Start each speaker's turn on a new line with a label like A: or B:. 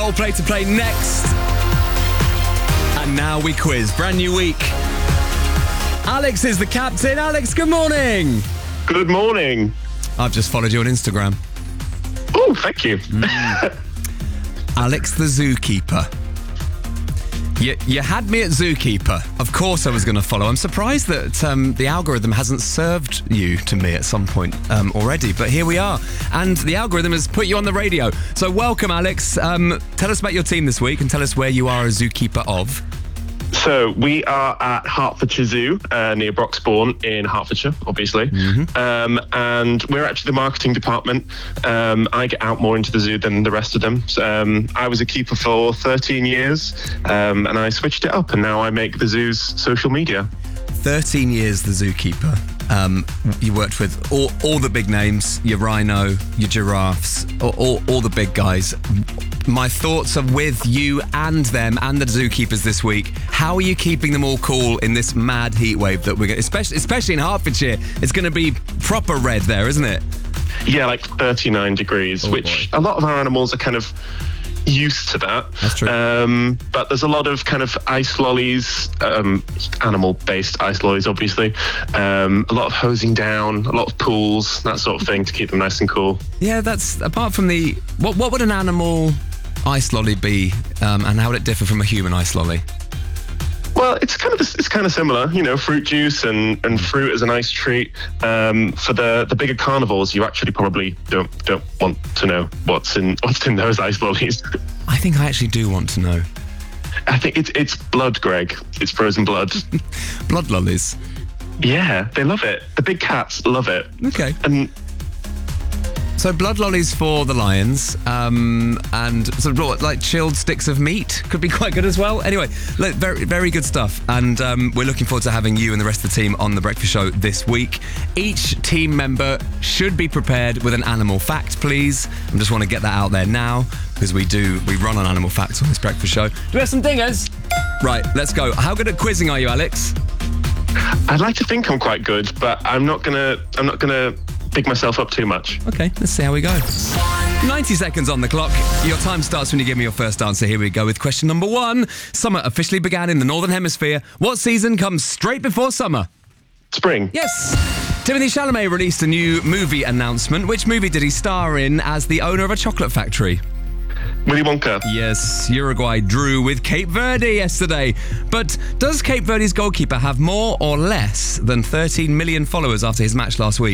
A: Coldplay to play next. And now we quiz. Brand new week. Alex is the captain. Alex, good morning.
B: Good morning.
A: I've just followed you on Instagram.
B: Oh, thank you.
A: Alex the Zookeeper. You had me at Zookeeper. Of course I was going to follow. I'm surprised that the algorithm hasn't served you to me at some point already, but here we are. And the algorithm has put you on the radio. So welcome, Alex. Tell us about your team this week and tell us where you are a zookeeper of.
B: So we are at Hertfordshire Zoo near Broxbourne in Hertfordshire, obviously. And we're actually the marketing department. I get out more into the zoo than the rest of them. So, I was a keeper for 13 years and I switched it up and now I make the zoo's social media.
A: 13 years the zookeeper. You worked with all the big names, your rhino, your giraffes, all the big guys. My thoughts are with you and them and the zookeepers this week. How are you keeping them all cool in this mad heat wave that we're going, especially in Hertfordshire? It's going to be proper red there, isn't it?
B: Yeah, like 39 degrees, which a lot of our animals are kind of used to that.
A: That's true.
B: But there's a lot of kind of ice lollies, animal-based ice lollies, obviously. A lot of hosing down, a lot of pools, that sort of thing to keep them nice and cool.
A: Yeah, that's apart from the what would an animal ice lolly be, and how would it differ from a human ice lolly?
B: Well, it's kind of similar, you know, fruit juice and fruit as a nice treat. For the bigger carnivores, you actually probably don't want to know what's in those ice lollies.
A: I think I actually do want to know.
B: I think it's blood, Greg. It's frozen blood.
A: Blood lollies.
B: Yeah, they love it. The big cats love it.
A: Okay.
B: And
A: so blood lollies for the lions, and sort of like chilled sticks of meat could be quite good as well. Anyway, look, very, very good stuff. And we're looking forward to having you and the rest of the team on The Breakfast Show this week. Each team member should be prepared with an animal fact, please. I just want to get that out there now, because we run on animal facts on this breakfast show. Do we have some dingers? Right, let's go. How good at quizzing are you, Alex?
B: I'd like to think I'm quite good, but I'm not gonna big myself up too much.
A: Okay, let's see how we go. 90 seconds on the clock. Your time starts when you give me your first answer. Here we go with question number 1. Summer officially began in the Northern Hemisphere. What season comes straight before summer?
B: Spring.
A: Yes. Timothée Chalamet released a new movie announcement. Which movie did he star in as the owner of a chocolate factory?
B: Willy Wonka.
A: Yes, Uruguay drew with Cape Verde yesterday. But does Cape Verde's goalkeeper have more or less than 13 million followers after his match last week?